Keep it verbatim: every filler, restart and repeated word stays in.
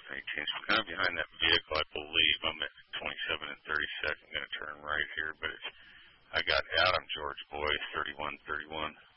eighteen. So kind of behind that vehicle, I believe. I'm at twenty-seven and thirty-second. I'm going to turn right here, but it's, I got Adam George Boyce, thirty-one thirty-one.